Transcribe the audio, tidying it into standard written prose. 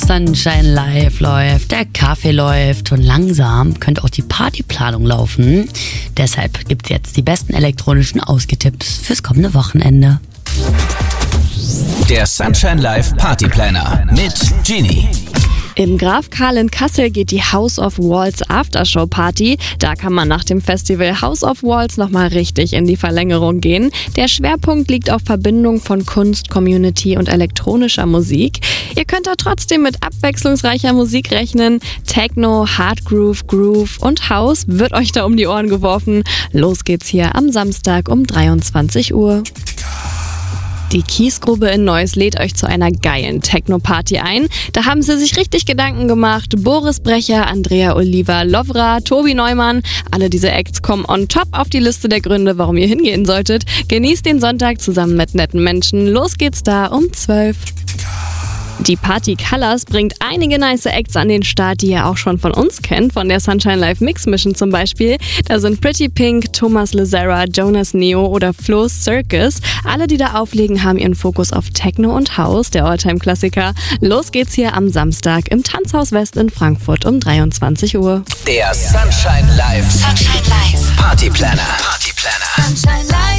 Sunshine Live läuft, der Kaffee läuft und langsam könnte auch die Partyplanung laufen. Deshalb gibt's jetzt die besten elektronischen Ausgetipps fürs kommende Wochenende. Der Sunshine Live Partyplanner mit Genie. Im Graf Karl in Kassel geht die House of Walls Aftershow Party. Da kann man nach dem Festival House of Walls nochmal richtig in die Verlängerung gehen. Der Schwerpunkt liegt auf Verbindung von Kunst, Community und elektronischer Musik. Ihr könnt da trotzdem mit abwechslungsreicher Musik rechnen. Techno, Hardgroove, Groove und House wird euch da um die Ohren geworfen. Los geht's hier am Samstag um 23 Uhr. Die Kiesgrube in Neuss lädt euch zu einer geilen Techno-Party ein. Da haben sie sich richtig Gedanken gemacht. Boris Brecher, Andrea Oliva, Lovra, Tobi Neumann. Alle diese Acts kommen on top auf die Liste der Gründe, warum ihr hingehen solltet. Genießt den Sonntag zusammen mit netten Menschen. Los geht's da um 12. Die Party Colors bringt einige nice Acts an den Start, die ihr auch schon von uns kennt, von der Sunshine Live Mix Mission zum Beispiel. Da sind Pretty Pink, Thomas Lazara, Jonas Neo oder Flo's Circus. Alle, die da auflegen, haben ihren Fokus auf Techno und House, der Alltime-Klassiker. Los geht's hier am Samstag im Tanzhaus West in Frankfurt um 23 Uhr. Der Sunshine Live Partyplanner. Sunshine Live.